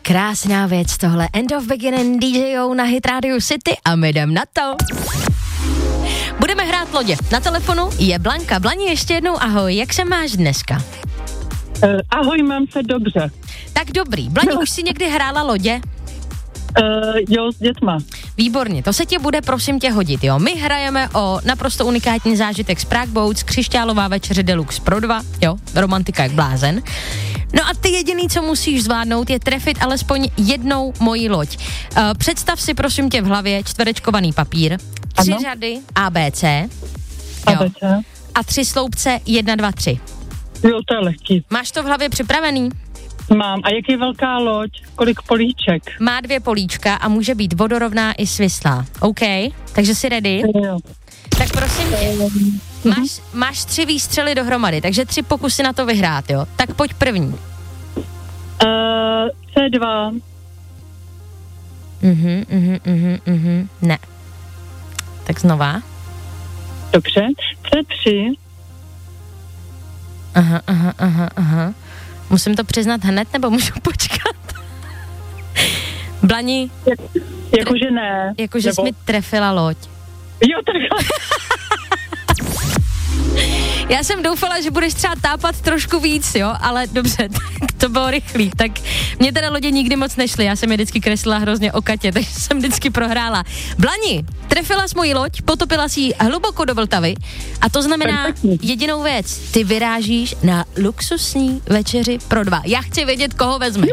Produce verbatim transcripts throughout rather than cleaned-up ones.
Krásná věc tohle. End of Beginning D J O na Hit Radio City a my jdem na to. Budeme hrát lodě. Na telefonu je Blanka. Blani, ještě jednou ahoj, jak se máš dneska? Uh, ahoj, mám se dobře. Tak dobrý. Blani, už si někdy hrála lodě? Uh, jo, s dětma. Výborně, to se ti bude prosím tě hodit, jo. My hrajeme o naprosto unikátní zážitek z Prague Boats, křišťálová večeře deluxe pro dva, jo, romantika jak blázen. No a ty jediný, co musíš zvládnout, je trefit alespoň jednou moji loď. Uh, představ si prosím tě v hlavě čtverečkovaný papír, tři ano. řady A B C, jo, A B C. A tři sloupce jedna, dva, tři. Jo, to je lehký. Máš to v hlavě připravený? Mám. A jak je velká loď? Kolik políček? Má dvě políčka a může být vodorovná i svislá. OK? Takže jsi ready? Jo. Tak prosím tě, máš, máš tři výstřely dohromady, takže tři pokusy na to vyhrát, jo? Tak pojď první. Uh, C dva. Mhm, mhm, mhm, mhm, ne. Tak znova. Dobře. C tři. Aha, aha, aha, aha. Musím to přiznat hned, nebo můžu počkat? Blani. Jak, jakože ne. Jakože jsi mi trefila loď. Jo, takhle. Já jsem doufala, že budeš třeba tápat trošku víc, jo, ale dobře, tak to bylo rychlý. Tak mě teda lodě nikdy moc nešly, já jsem je vždycky kreslila hrozně o Katě, takže jsem vždycky prohrála. Blani, trefila jsi moji loď, potopila si ji hluboko do Vltavy a to znamená jedinou věc, ty vyrážíš na luxusní večeři pro dva. Já chci vědět, koho vezmeš.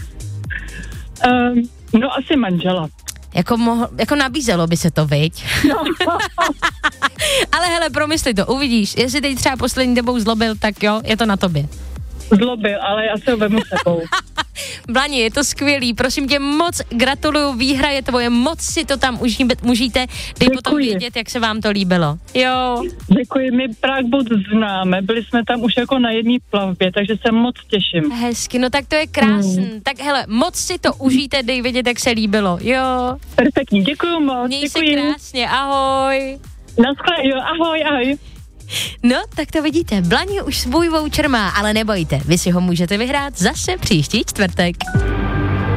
Um, no asi manžela. Jako, mohl, jako nabízelo by se to, viď? No. Ale hele, promysli to, uvidíš. Jestli teď třeba poslední dobou zlobil, tak jo, je to na tobě. Zlobil, ale já se ho vemu sebou. Blani, je to skvělý, prosím tě, moc gratuluju, výhra je tvoje, moc si to tam uží, můžete, dej potom vědět, jak se vám to líbilo. Jo. Děkuji, my Prague Boats známe, byli jsme tam už jako na jedné plavbě, takže se moc těším. Hezky, no tak to je krásný. Hmm. Tak hele, moc si to užijte, dej vědět, jak se líbilo, jo. Perfektní, děkuju moc. Měj děkuji. se krásně, ahoj. Naschle, jo, ahoj, ahoj. No, tak to vidíte, Blani už svůj voucher má, ale nebojte, vy si ho můžete vyhrát zase příští čtvrtek.